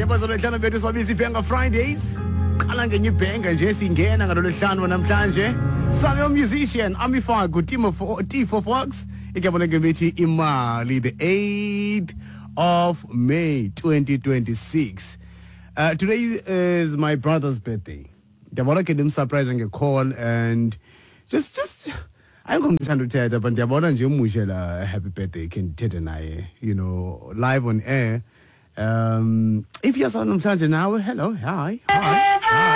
bazolwehlana bethu swabisa ibhenga Fridays. Siqala ngenye ibhenga nje singena ngalolwehlanu namhlanje. Samuel Musician, Amifaku, T4 Fox. Ikabona ngemithi imali the 8th of May 2026. Today is my brother's birthday. Ndiyabona ke ndimsurprise ngecall and just ayingomthanda uthetha but ndiyabona nje umushela happy birthday ke ndithethe naye, you know, live on air. If you're namhlanje nawe, hello, hi.